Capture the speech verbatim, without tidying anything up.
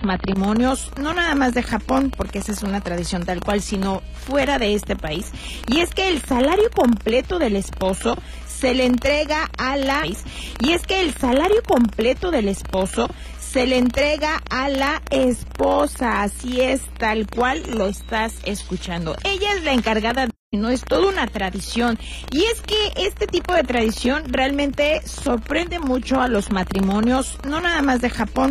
matrimonios, no nada más de Japón, porque esa es una tradición tal cual, sino fuera de este país. Y es que el salario completo del esposo se le entrega a la... Y es que el salario completo del esposo se le entrega a la esposa, así es, tal cual lo estás escuchando. Ella es la encargada de... No, es toda una tradición. Y es que este tipo de tradición realmente sorprende mucho a los matrimonios, no nada más de Japón.